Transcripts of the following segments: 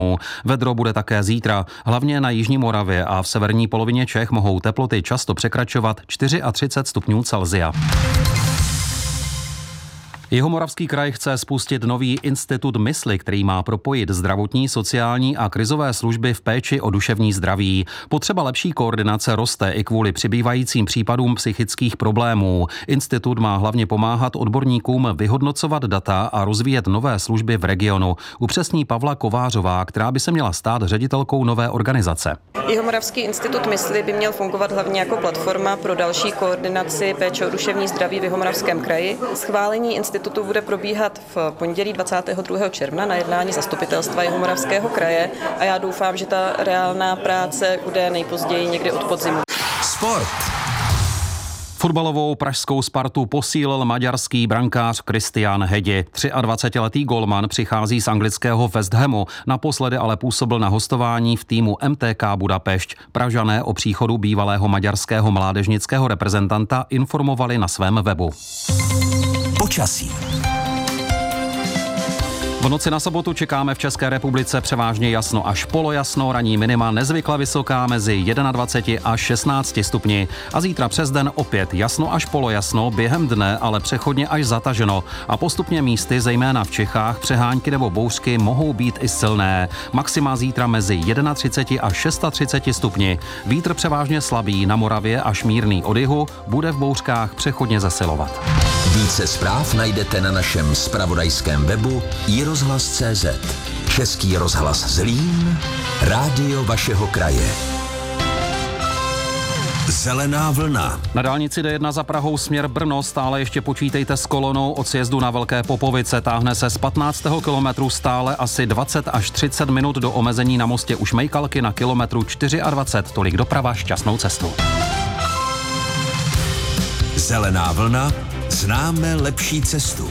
Vedro bude také zítra. Hlavně na jižní Moravě a v severní polovině Čech mohou teploty často překračovat 34 stupňů Celsia. Jihomoravský kraj chce spustit nový institut mysli, který má propojit zdravotní, sociální a krizové služby v péči o duševní zdraví. Potřeba lepší koordinace roste i kvůli přibývajícím případům psychických problémů. Institut má hlavně pomáhat odborníkům vyhodnocovat data a rozvíjet nové služby v regionu. Upřesní Pavla Kovářová, která by se měla stát ředitelkou nové organizace. Jihomoravský institut mysli by měl fungovat hlavně jako platforma pro další koordinaci péče o duševní zdraví v Jihomoravském kraji. Schválení institutu bude probíhat v pondělí 22. června na jednání zastupitelstva Jihomoravského kraje a já doufám, že ta reálná práce bude nejpozději někdy od podzimu. Sport. Fotbalovou pražskou Spartu posílil maďarský brankář Kristián Hedi. 23letý golman přichází z anglického West Hamu, naposledy ale působil na hostování v týmu MTK Budapešť. Pražané o příchodu bývalého maďarského mládežnického reprezentanta informovali na svém webu. Počasí. V noci na sobotu čekáme v České republice převážně jasno až polojasno, ranní minima nezvykle vysoká mezi 21 až 16 stupni. A zítra přes den opět jasno až polojasno, během dne ale přechodně až zataženo. A postupně místy, zejména v Čechách, přehánky nebo bouřky mohou být i silné. Maxima zítra mezi 31 až 36 stupni. Vítr převážně slabý, na Moravě až mírný od jihu, bude v bouřkách přechodně zesilovat. Více zpráv najdete na našem zpravodajském webu iRozhlas.cz. Český rozhlas Zlín, rádio vašeho kraje. Zelená vlna. Na dálnici D1 za Prahou směr Brno stále ještě počítejte s kolonou od sjezdu na Velké Popovice. Táhne se z 15. kilometru stále asi 20 až 30 minut do omezení na mostě u Šmejkalky na kilometru 24. Tolik doprava, šťastnou cestu. Zelená vlna. Známe lepší cestu.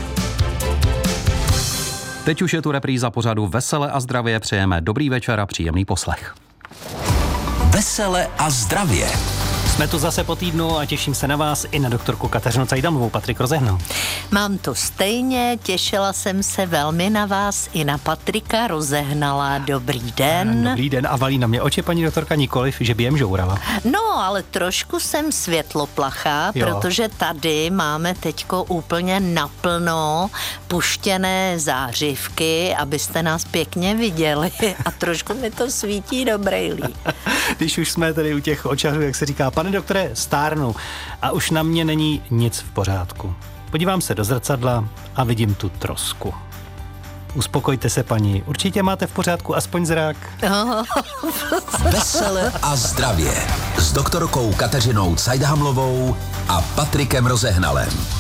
Teď už je tu repríza pořadu Vesele a zdravě. Přejeme dobrý večer a příjemný poslech. Vesele a zdravě. Jsme tu zase po týdnu a těším se na vás i na doktorku Kateřinu Cajdamovou. Patrik Rozehnal. Mám to stejně, těšila jsem se velmi na vás i na Patrika Rozehnala. Dobrý den. Dobrý den a valí na mě oči paní doktorka nikoliv, že by jem žourala. No, ale trošku jsem světloplachá, protože tady máme teďko úplně naplno puštěné zářivky, abyste nás pěkně viděli a trošku mi to svítí do brejlí. Když už jsme tady u těch očařů, jak se říká, pane doktore, stárnu a už na mě není nic v pořádku. Podívám se do zrcadla a vidím tu trosku. Uspokojte se, paní, určitě máte v pořádku aspoň zrak. Vesele a zdravě s doktorkou Kateřinou Cajdahamlovou a Patrikem Rozehnalem.